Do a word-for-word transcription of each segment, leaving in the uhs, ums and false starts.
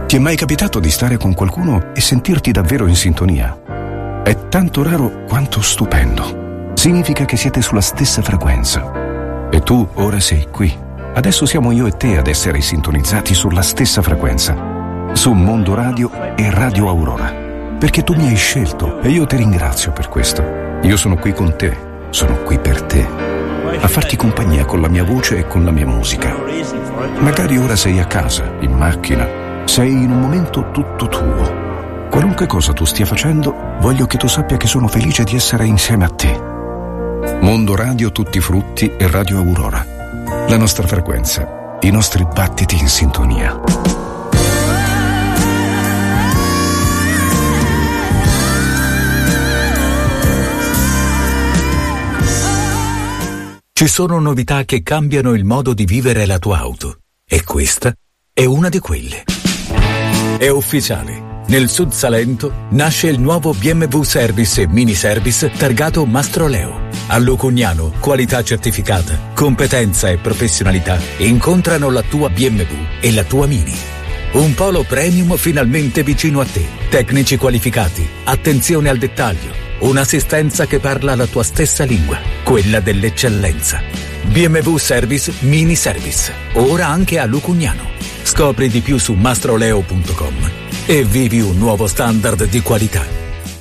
Ti è mai capitato di stare con qualcuno e sentirti davvero in sintonia? È tanto raro quanto stupendo. Significa che siete sulla stessa frequenza. E tu ora sei qui. Adesso siamo io e te ad essere sintonizzati sulla stessa frequenza. Su Mondo Radio e Radio Aurora. Perché tu mi hai scelto e io ti ringrazio per questo. Io sono qui con te, sono qui per te. A farti compagnia con la mia voce e con la mia musica. Magari ora sei a casa, in macchina. Sei in un momento tutto tuo. Qualunque cosa tu stia facendo, voglio che tu sappia che sono felice di essere insieme a te. Mondo Radio Tutti Frutti e Radio Aurora. La nostra frequenza, i nostri battiti in sintonia. Ci sono novità che cambiano il modo di vivere la tua auto. E questa è una di quelle. È ufficiale. Nel Sud Salento nasce il nuovo B M W Service e Mini Service targato Mastroleo. A Lucugnano, qualità certificata, competenza e professionalità incontrano la tua B M W e la tua Mini. Un polo premium finalmente vicino a te. Tecnici qualificati, attenzione al dettaglio, un'assistenza che parla la tua stessa lingua, quella dell'eccellenza. B M W Service Mini Service, ora anche a Lucugnano. Scopri di più su mastroleo punto com e vivi un nuovo standard di qualità.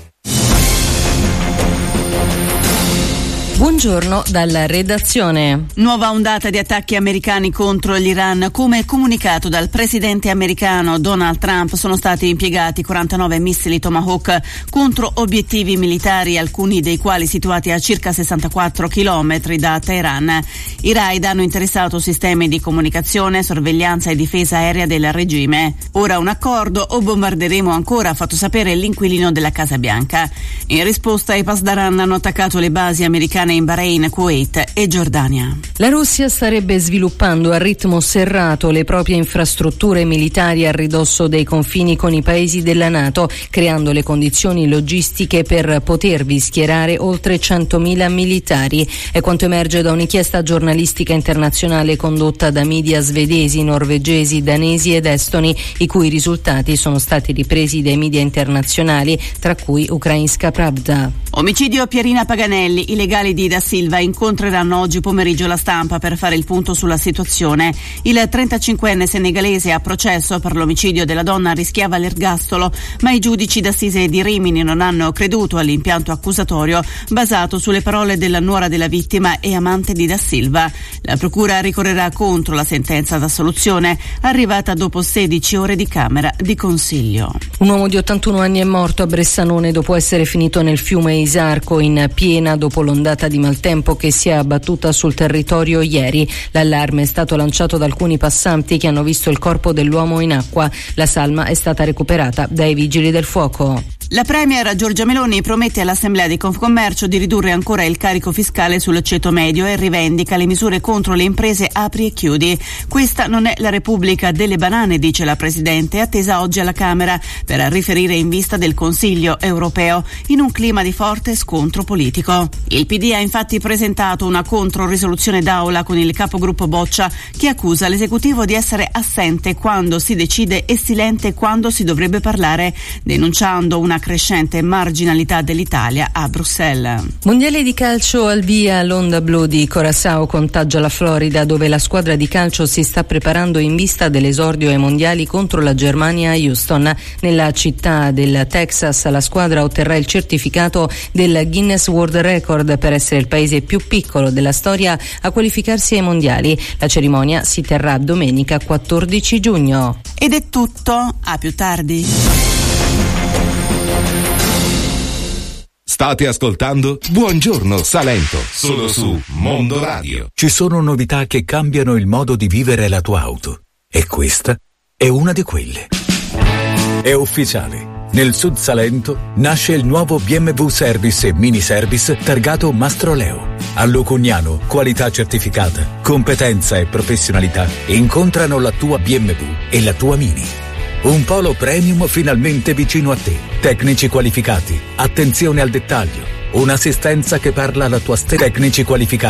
Buongiorno dalla redazione. Nuova ondata di attacchi americani contro l'Iran. Come comunicato dal presidente americano Donald Trump, sono stati impiegati quarantanove missili Tomahawk contro obiettivi militari, alcuni dei quali situati a circa sessantaquattro chilometri da Teheran. I raid hanno interessato sistemi di comunicazione, sorveglianza e difesa aerea del regime. Ora un accordo o bombarderemo ancora, ha fatto sapere l'inquilino della Casa Bianca. In risposta, i Pasdaran hanno attaccato le basi americane in Bahrain, Kuwait e Giordania. La Russia starebbe sviluppando a ritmo serrato le proprie infrastrutture militari a ridosso dei confini con i paesi della NATO, creando le condizioni logistiche per potervi schierare oltre centomila militari. È quanto emerge da un'inchiesta giornalistica internazionale condotta da media svedesi, norvegesi, danesi ed estoni, i cui risultati sono stati ripresi dai media internazionali, tra cui Ukrainska Pravda. Omicidio Pierina Paganelli. I legali di Da Silva incontreranno oggi pomeriggio la stampa per fare il punto sulla situazione. Il trentacinquenne senegalese a processo per l'omicidio della donna rischiava l'ergastolo, ma i giudici d'assise di Rimini non hanno creduto all'impianto accusatorio basato sulle parole della nuora della vittima e amante di Da Silva. La procura ricorrerà contro la sentenza d'assoluzione arrivata dopo sedici ore di camera di consiglio. Un uomo di ottantuno anni è morto a Bressanone dopo essere finito nel fiume Isarco in piena dopo l'ondata di maltempo che si è abbattuta sul territorio ieri. L'allarme è stato lanciato da alcuni passanti che hanno visto il corpo dell'uomo in acqua. La salma è stata recuperata dai vigili del fuoco. La premier Giorgia Meloni promette all'Assemblea di Confcommercio di ridurre ancora il carico fiscale sul ceto medio e rivendica le misure contro le imprese apri e chiudi. Questa non è la Repubblica delle banane, dice la Presidente, attesa oggi alla Camera per riferire in vista del Consiglio europeo in un clima di forte scontro politico. Il P D ha infatti presentato una controrisoluzione d'aula con il capogruppo Boccia che accusa l'esecutivo di essere assente quando si decide e silente quando si dovrebbe parlare, denunciando una crescente marginalità dell'Italia a Bruxelles. Mondiale di calcio al via, l'onda blu di Curaçao contagia la Florida, dove la squadra di calcio si sta preparando in vista dell'esordio ai mondiali contro la Germania a Houston. Nella città del Texas la squadra otterrà il certificato del Guinness World Record per essere il paese più piccolo della storia a qualificarsi ai mondiali. La cerimonia si terrà domenica quattordici giugno. Ed è tutto, a più tardi. State ascoltando Buongiorno Salento, solo su Mondo Radio. Ci sono novità che cambiano il modo di vivere la tua auto. E questa è una di quelle. È ufficiale. Nel Sud Salento nasce il nuovo B M W Service e Mini Service targato Mastroleo. A Lucugnano, qualità certificata, competenza e professionalità incontrano la tua B M W e la tua Mini. Un polo premium finalmente vicino a te. Tecnici qualificati, attenzione al dettaglio, un'assistenza che parla la tua stessa. Tecnici qualificati.